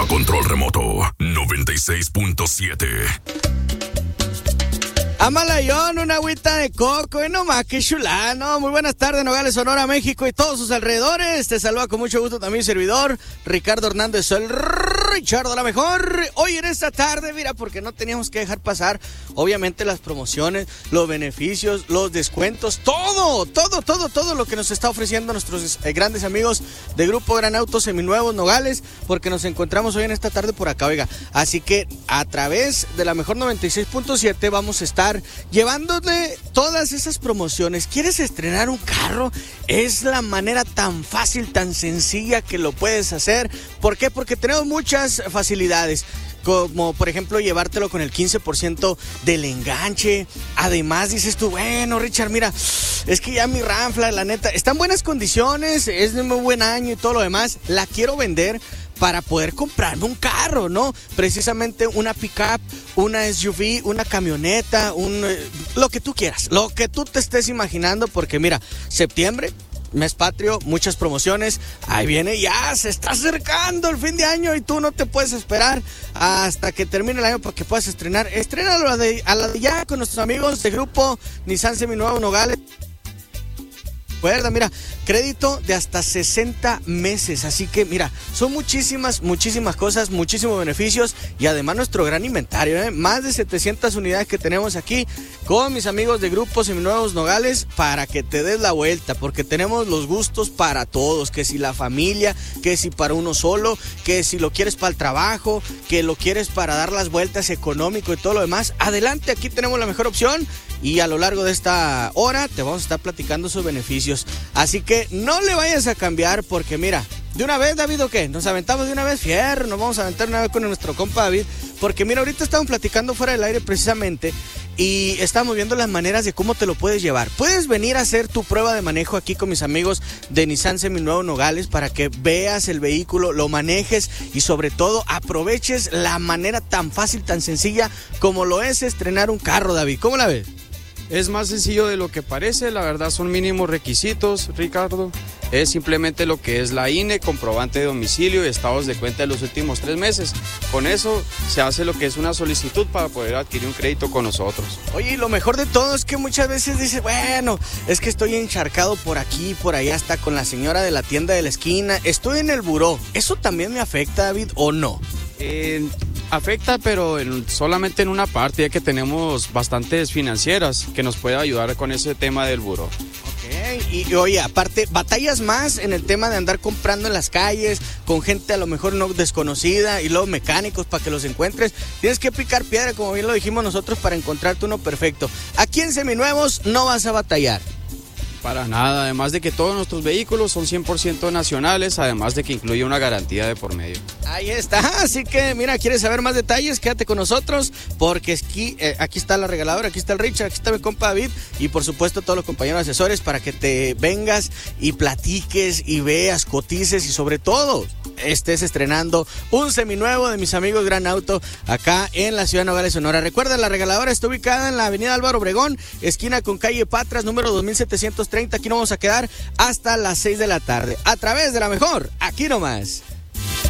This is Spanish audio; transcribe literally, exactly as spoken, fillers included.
control remoto, noventa y seis punto siete. Amalayón, una agüita de coco, y nomás que chulada, ¿no? Muy buenas tardes, Nogales, Sonora, México y todos sus alrededores. Te saluda con mucho gusto también servidor, Ricardo Hernández, el Richardo, la mejor. Hoy en esta tarde, mira, porque no teníamos que dejar pasar, obviamente, las promociones, los beneficios, los descuentos, todo, todo, todo, todo lo que nos está ofreciendo nuestros eh, grandes amigos de Grupo Gran Auto Seminuevos Nogales, porque nos encontramos hoy en esta tarde por acá, oiga. Así que a través de la mejor noventa y seis punto siete vamos a estar llevándole todas esas promociones. ¿Quieres estrenar un carro? Es la manera tan fácil, tan sencilla que lo puedes hacer. ¿Por qué? Porque tenemos muchas facilidades, como por ejemplo llevártelo con el quince por ciento del enganche. Además dices tú, bueno, Richard, mira, es que ya mi Ranfla, la neta, está en buenas condiciones, es de muy buen año y todo lo demás, la quiero vender para poder comprarme un carro, ¿no? Precisamente una pickup, una S U V, una camioneta, un eh, lo que tú quieras, lo que tú te estés imaginando, porque mira, septiembre, mes patrio, muchas promociones, ahí viene, ya se está acercando el fin de año y tú no te puedes esperar hasta que termine el año para que puedas estrenar. Estrénalo a la de, a la de ya con nuestros amigos de Grupo Nissan Seminuevo Nogales. Recuerda, mira, crédito de hasta sesenta meses, así que mira, son muchísimas, muchísimas cosas, muchísimos beneficios y además nuestro gran inventario, ¿eh? Más de setecientas unidades que tenemos aquí con mis amigos de Grupo Seminuevos Nogales para que te des la vuelta, porque tenemos los gustos para todos, que si la familia, que si para uno solo, que si lo quieres para el trabajo, que lo quieres para dar las vueltas económico y todo lo demás. Adelante, aquí tenemos la mejor opción y a lo largo de esta hora te vamos a estar platicando sus beneficios. Así que no le vayas a cambiar porque mira, de una vez, David, ¿o qué? Nos aventamos de una vez, fierro, nos vamos a aventar una vez con nuestro compa David, porque mira, ahorita estamos platicando fuera del aire precisamente y estamos viendo las maneras de cómo te lo puedes llevar. Puedes venir a hacer tu prueba de manejo aquí con mis amigos de Nissan Seminuevo Nogales para que veas el vehículo, lo manejes y sobre todo aproveches la manera tan fácil, tan sencilla como lo es estrenar un carro, David. ¿Cómo la ves? Es más sencillo de lo que parece, la verdad son mínimos requisitos, Ricardo. Es simplemente lo que es la I N E, comprobante de domicilio y estados de cuenta de los últimos tres meses. Con eso se hace lo que es una solicitud para poder adquirir un crédito con nosotros. Oye, y lo mejor de todo es que muchas veces dices, bueno, es que estoy encharcado por aquí, por allá, hasta con la señora de la tienda de la esquina, estoy en el buró. ¿Eso también me afecta, David, o no? Eh, afecta, pero en, solamente en una parte, ya que tenemos bastantes financieras que nos pueden ayudar con ese tema del buró. Ok, y, y oye, aparte, batallas más en el tema de andar comprando en las calles, con gente a lo mejor no desconocida, y luego mecánicos para que los encuentres. Tienes que picar piedra, como bien lo dijimos nosotros, para encontrarte uno perfecto. Aquí en Seminuevos no vas a batallar. Para nada, además de que todos nuestros vehículos son cien por ciento nacionales, además de que incluye una garantía de por medio. Ahí está, así que mira, ¿quieres saber más detalles? Quédate con nosotros, porque aquí, eh, aquí está la regaladora, aquí está el Richard, aquí está mi compa David y por supuesto todos los compañeros asesores para que te vengas y platiques y veas, cotices y sobre todo estés estrenando un seminuevo de mis amigos Gran Auto acá en la ciudad de Nogales, Sonora. Recuerda, la regaladora está ubicada en la avenida Álvaro Obregón, esquina con calle Patras, número dos mil setecientos treinta. Aquí nos vamos a quedar hasta las seis de la tarde. A través de la mejor, aquí nomás.